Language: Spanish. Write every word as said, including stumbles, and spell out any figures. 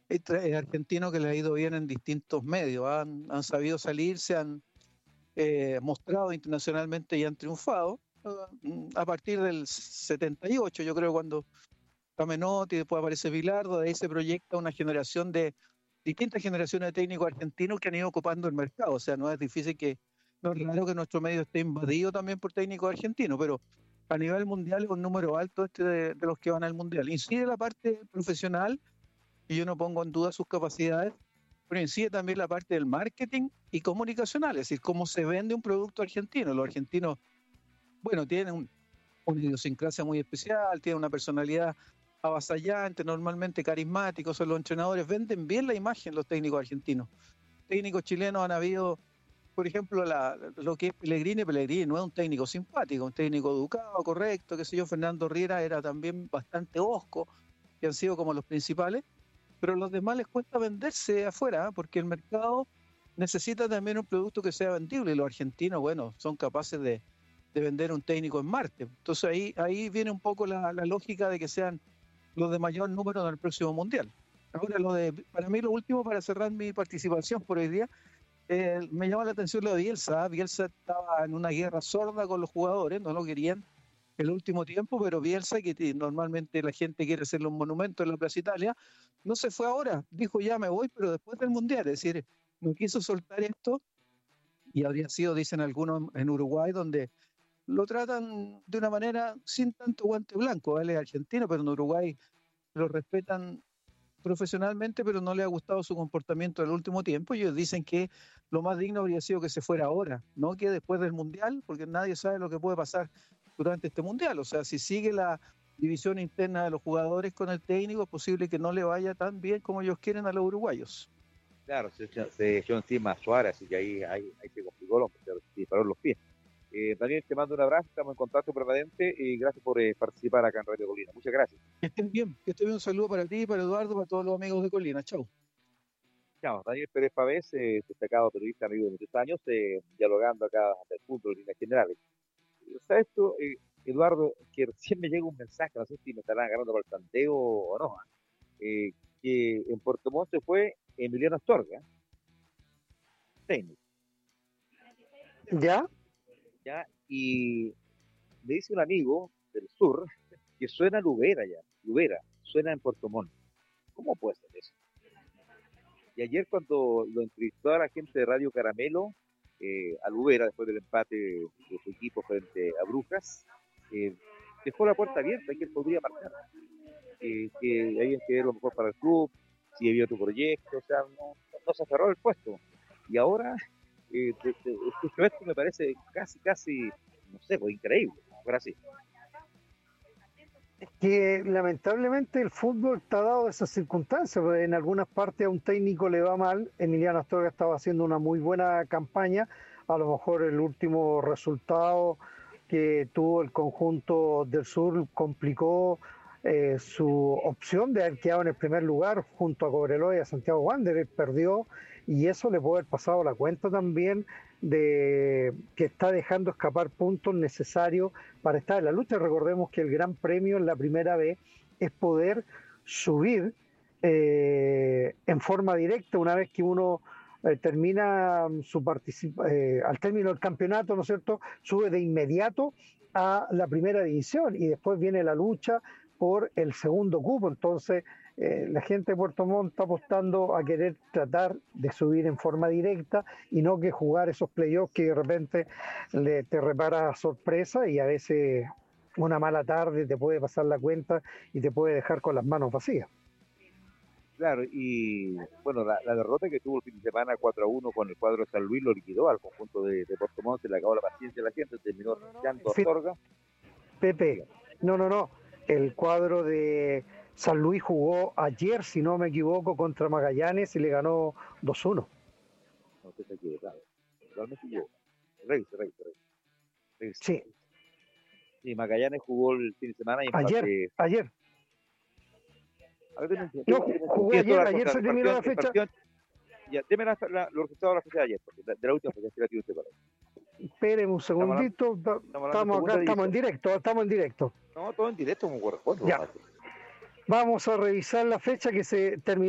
hay tra- eh, argentinos que les ha ido bien en distintos medios, han, han sabido salir, se han eh, mostrado internacionalmente y han triunfado. ah, mm, A partir del setenta y ocho, yo creo, cuando está Menotti, después aparece Bilardo, de ahí se proyecta una generación de distintas generaciones de técnicos argentinos que han ido ocupando el mercado. O sea, no es difícil que, no es raro que nuestro medio esté invadido también por técnicos argentinos, pero a nivel mundial es un número alto este de, de los que van al mundial. Incide la parte profesional, y yo no pongo en duda sus capacidades, pero incide también la parte del marketing y comunicacional, es decir, cómo se vende un producto argentino. Los argentinos, bueno, tienen un, una idiosincrasia muy especial, tienen una personalidad avasallante, normalmente carismáticos, son los entrenadores, venden bien la imagen los técnicos argentinos. Técnicos chilenos han habido, por ejemplo, la, lo que es Pellegrini. Pellegrini no es un técnico simpático, un técnico educado, correcto, qué sé yo. Fernando Riera era también bastante hosco, que han sido como los principales, pero a los demás les cuesta venderse afuera, ¿eh? Porque el mercado necesita también un producto que sea vendible, y los argentinos, bueno, son capaces de, de vender un técnico en Marte. Entonces ahí, ahí viene un poco la, la lógica de que sean los de mayor número en el próximo mundial. Ahora, lo de, para mí, lo último, para cerrar mi participación por hoy día, eh, me llama la atención lo de Bielsa. ¿eh? Bielsa estaba en una guerra sorda con los jugadores, no lo querían el último tiempo, pero Bielsa, que t- normalmente la gente quiere hacerle un monumento en la Plaza Italia, no se fue ahora, dijo ya me voy, pero después del Mundial, es decir, no quiso soltar esto, y habría sido, dicen algunos, en Uruguay, donde lo tratan de una manera sin tanto guante blanco. Él es argentino, pero en Uruguay lo respetan profesionalmente, pero no le ha gustado su comportamiento en el último tiempo. Ellos dicen que lo más digno habría sido que se fuera ahora, no que después del Mundial, porque nadie sabe lo que puede pasar durante este Mundial. O sea, si sigue la división interna de los jugadores con el técnico, es posible que no le vaya tan bien como ellos quieren a los uruguayos. Claro, se, echó- se echó encima a Suárez, así que ahí, ahí, ahí se complicó, el hombre, se disparó en los pies. Eh, Daniel, te mando un abrazo, estamos en contacto permanente y gracias por eh, participar acá en Radio Colina. Muchas gracias. Que estén bien, que estén bien. Un saludo para ti, para Eduardo, para todos los amigos de Colina. Chau. Chao, Daniel Pérez Pavés, eh, destacado periodista, amigo de muchos años, eh, dialogando acá del fútbol en líneas generales. ¿Sabes esto, eh, Eduardo, que recién me llega un mensaje, no sé si me estarán agarrando por el tanteo o no, eh, que en Puerto Montt se fue Emiliano Astorga, técnico, ¿Ya? ¿ya? Y me dice un amigo del sur que suena Lubera ya, Lubera, suena en Puerto Montt. ¿Cómo puede ser eso? Y ayer cuando lo entrevistó a la gente de Radio Caramelo, eh, a Lubera, después del empate de su equipo frente a Brujas, eh, dejó la puerta abierta que él podría marcar, eh, que había que ver lo mejor para el club, si había otro proyecto, o sea, no, no se aferró el puesto. Y ahora, eh, te, te, escucho esto, me parece casi, casi, no sé, pues increíble, ahora sí. Que lamentablemente el fútbol está dado a esas circunstancias, porque en algunas partes a un técnico le va mal. Emiliano Astorga estaba haciendo una muy buena campaña, a lo mejor el último resultado que tuvo el conjunto del sur complicó eh, su opción de haber quedado en el primer lugar junto a Cobreloa y a Santiago Wanderers, perdió, y eso le puede haber pasado la cuenta también de que está dejando escapar puntos necesarios para estar en la lucha. Recordemos que el gran premio en la primera vez es poder subir eh, en forma directa una vez que uno eh, termina su participación, eh, al término del campeonato, ¿no es cierto?, sube de inmediato a la primera división y después viene la lucha por el segundo cupo. Entonces, eh, la gente de Puerto Montt está apostando a querer tratar de subir en forma directa y no que jugar esos playoffs que de repente le, te repara sorpresa, y a veces una mala tarde te puede pasar la cuenta y te puede dejar con las manos vacías. Claro, y bueno, la, la derrota que tuvo el fin de semana cuatro a uno con el cuadro de San Luis lo liquidó al conjunto de, de Puerto Montt, se le acabó la paciencia a la gente, terminó echando a Astorga. Pepe, no, no, no. El cuadro de San Luis jugó ayer, si no me equivoco, contra Magallanes y le ganó dos uno. No sé si se equivocado, realmente equivocado. Revise, revise, revise. revise. Sí, Sí, Magallanes jugó el fin de semana y ayer, empate. ayer. A ver, deme, No, deme, deme, jugué tiene toda ayer, la ayer cosa, se el terminó partido, la el fecha. partido, ya, deme la, la, los resultados de la fecha de ayer, porque de, de la última fecha que la tiene usted para ahí. Espérenme un Estamos hablando, segundito, estamos hablando de estamos acá, segunda estamos en división. directo, estamos en directo. No, todo en directo como corresponde. Ya, vamos a revisar la fecha que se terminó.